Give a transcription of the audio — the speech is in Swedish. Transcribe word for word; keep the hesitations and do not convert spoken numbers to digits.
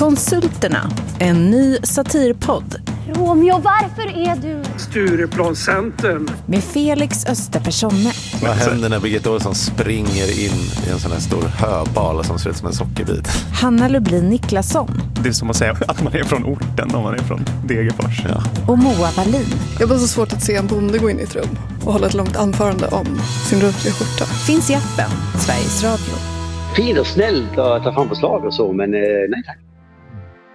Konsulterna, en ny satirpodd. Romeo, varför är du... Stureplanscentern. Med Felix Österpersonne. Vad händer när Birgitta Olsson springer in i en sån här stor höbal som ser ut som en sockerbit? Hanna Lublin Niklasson. Det är som att säga att man är från orten om man är från Degerfors. Ja. Och Moa Wallin. Jag var så svårt att se en bonde gå in i ett rum och hålla ett långt anförande om sin rutiga skjorta. Finns i appen Sveriges Radio. Fin och snällt att ta fram förslag och så, men nej tack.